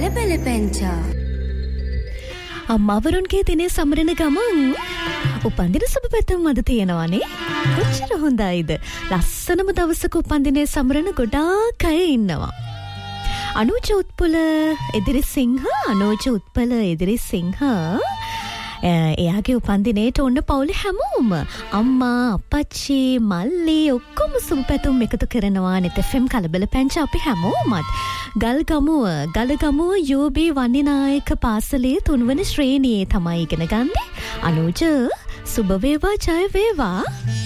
කලබල පැංචා. අම්මවරුන්ගේ දිනේ සමරන ගමන් උපන්දින සුබ පැතුම් අද තියෙනවානේ. කොච්චර හොඳයිද. ලස්සනම දවසක උපන්දිනේ සමරන ගොඩාක් අය ඉන්නවා. අනුජ උත්පල එදිරිසිංහ එයාගේ උපන්දිනේට ඔන්න පවුලේ හැමෝම අම්මා අප්පච්චි මල්ලි ඔක්කොම සුබ පැතුම් එකතු කරනවා. net FM කලබල පැංච අපි හැමෝමත් ගලගමුව UB වන්නිනායක පාසලේ 3 වෙනි ශ්‍රේණියේ තමයි ඉගෙන ගන්නේ. අනුජ සුබ වේවා ජය වේවා.